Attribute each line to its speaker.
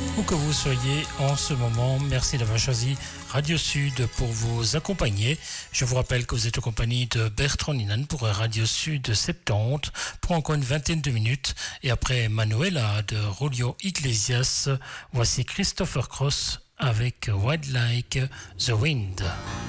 Speaker 1: Où que vous soyez en ce moment, merci d'avoir choisi Radio Sud pour vous accompagner. Je vous rappelle que vous êtes en compagnie de Bertrand Ninan pour Radio Sud 70 pour encore une vingtaine de minutes. Et après Manuela de Julio Iglesias, voici Christopher Cross avec Wild Like the Wind.